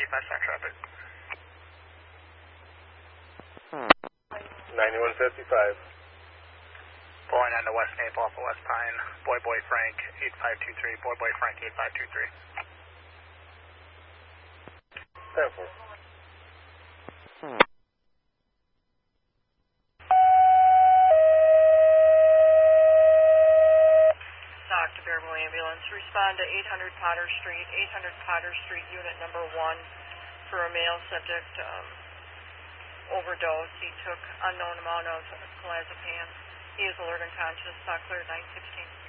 85 traffic. 9155. Pulling on to West Maple off of West Pine. Boy Frank 8523. Boy Frank 8523. 10-4. Stock to Bearville Ambulance. Respond to 800 Potter Street. 800 Potter Street, unit number 1, for a male subject overdose. He took unknown amount of clozapam. He is alert and conscious. Stock clear 916.